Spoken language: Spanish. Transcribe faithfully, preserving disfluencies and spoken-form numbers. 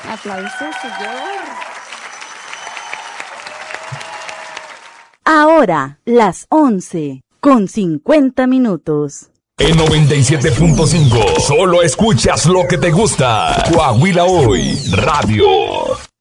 Aplausos, señor. Ahora, las once, con cincuenta minutos. En noventa y siete punto cinco, solo escuchas lo que te gusta. Coahuila Hoy, Radio.